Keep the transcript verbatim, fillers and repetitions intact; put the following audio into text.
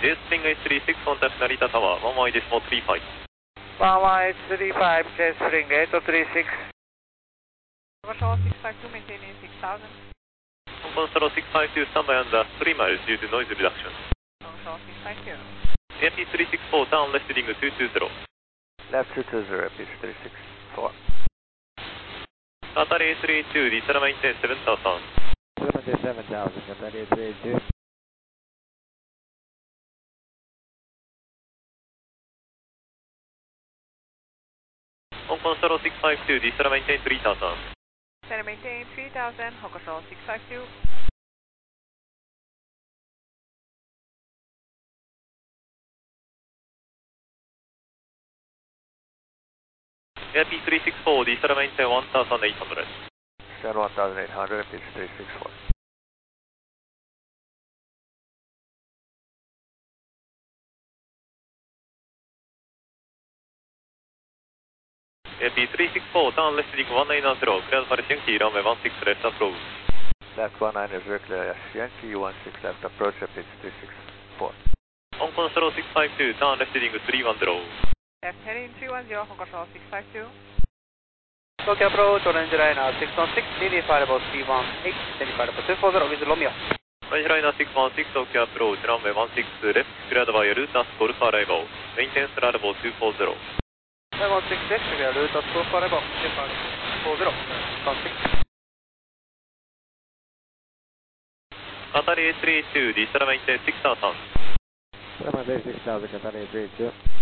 J-Spring H three six contact Narita Tower, one one decimal three five. one one H three five, J-Spring eight three six. Control six five two, maintaining six thousand. Control six five two, standby under three miles due to noise reduction. Control six five two. A P three six four, down left heading two two zero. Left two two zero, A P three six four. Qatar A three eight two, Lisa maintain seven thousand. seventy-seven thousand, Qatar A three eight two. On control six five two, Lisa maintain three thousand. Center maintain three thousand, Hong Control six five two. A P three six four, Lisa maintain one thousand eight hundred. Stand one thousand eight hundred, A P three six four. A P three six four, down left heading one nine zero, clear for Yankee, runway one six left approach. Left one nine zero, clear Yankee one six left approach, A P three six four. On control six five two, down left heading three one zero. Left heading three one zero, Hong Control six five two. Tokyo approach, orange liner six one six, Lily fireable three one eight, Lily fireable two four zero with Romeo. Orange liner six one six, Tokyo approach, runway one six left, cleared by Lutas Golf arrival, maintenance arrival two four zero. one six left, clear Lutas Golf arrival, two four zero, one six. Qatar A three eight two, Lisa maintain six thousand. six thousand, Qatar A three eight two.